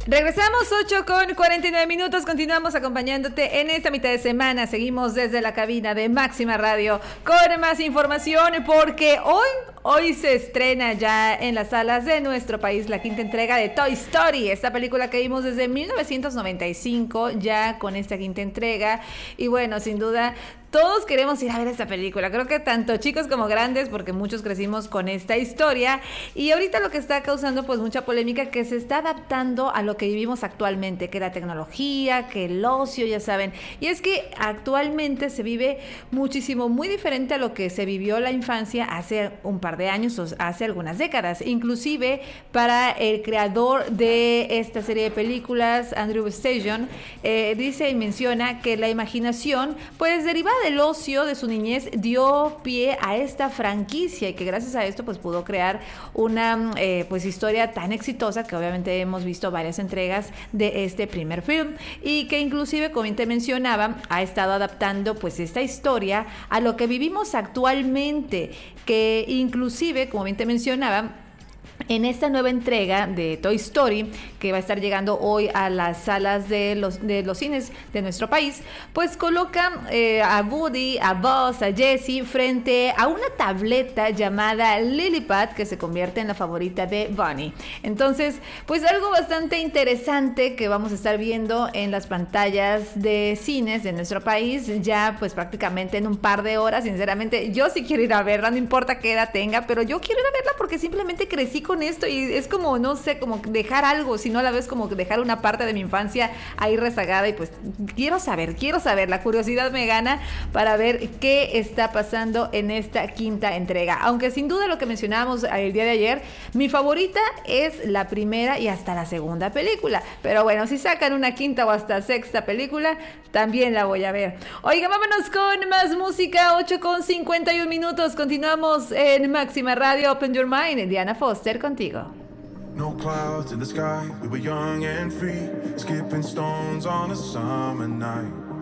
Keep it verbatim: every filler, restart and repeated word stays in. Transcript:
Regresamos ocho con cuarenta y nueve minutos, continuamos acompañándote en esta mitad de semana, seguimos desde la cabina de Máxima Radio con más información porque hoy, hoy se estrena ya en las salas de nuestro país la quinta entrega de Toy Story, esta película que vimos desde mil novecientos noventa y cinco ya con esta quinta entrega y bueno, sin duda todos queremos ir a ver esta película, creo que tanto chicos como grandes, porque muchos crecimos con esta historia y ahorita lo que está causando pues mucha polémica que se está adaptando a lo que vivimos actualmente, que la tecnología, que el ocio, ya saben, y es que actualmente se vive muchísimo, muy diferente a lo que se vivió la infancia hace un par de años o hace algunas décadas, inclusive para el creador de esta serie de películas, Andrew Station, eh, dice y menciona que la imaginación pues derivada del ocio de su niñez dio pie a esta franquicia y que gracias a esto pues pudo crear una eh, pues historia tan exitosa que obviamente hemos visto varias entregas de este primer film y que inclusive como te mencionaba ha estado adaptando pues esta historia a lo que vivimos actualmente, que inclusive como bien te mencionaba en esta nueva entrega de Toy Story, que va a estar llegando hoy a las salas de los, de los cines de nuestro país, pues coloca eh, a Woody, a Buzz, a Jessie frente a una tableta llamada Lillipad, que se convierte en la favorita de Bunny. Entonces, pues algo bastante interesante que vamos a estar viendo en las pantallas de cines de nuestro país, ya pues prácticamente en un par de horas. Sinceramente, yo sí quiero ir a verla, no importa qué edad tenga, pero yo quiero ir a verla porque simplemente crecí con esto y es como, no sé, como dejar algo, si no la ves como dejar una parte de mi infancia ahí rezagada y pues quiero saber, quiero saber, la curiosidad me gana para ver qué está pasando en esta quinta entrega, aunque sin duda lo que mencionábamos el día de ayer, mi favorita es la primera y hasta la segunda película, pero bueno, si sacan una quinta o hasta sexta película, también la voy a ver. Oiga, vámonos con más música, ocho con cincuenta y un minutos, continuamos en Máxima Radio, Open Your Mind, Diana Foster contigo. No clouds in the sky, we were young and free, skipping stones on a summer night.